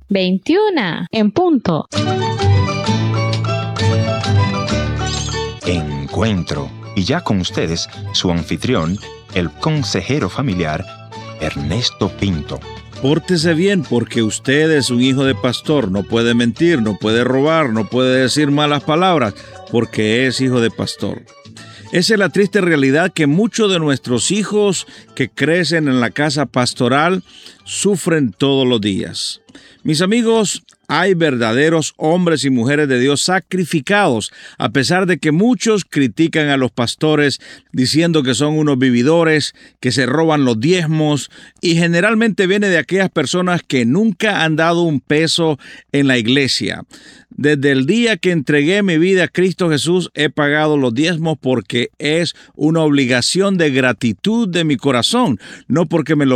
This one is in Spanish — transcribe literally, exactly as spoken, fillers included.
veintiuna en punto. Encuentro. Y ya con ustedes, su anfitrión, el consejero familiar, Ernesto Pinto. Pórtese bien porque usted es un hijo de pastor. No puede mentir, no puede robar, no puede decir malas palabras porque es hijo de pastor. Esa es la triste realidad que muchos de nuestros hijos que crecen en la casa pastoral sufren todos los días. Mis amigos, hay verdaderos hombres y mujeres de Dios sacrificados, a pesar de que muchos critican a los pastores diciendo que son unos vividores, que se roban los diezmos, y generalmente viene de aquellas personas que nunca han dado un peso en la iglesia. Desde el día que entregué mi vida a Cristo Jesús, he pagado los diezmos porque es una obligación de gratitud de mi corazón, no porque me lo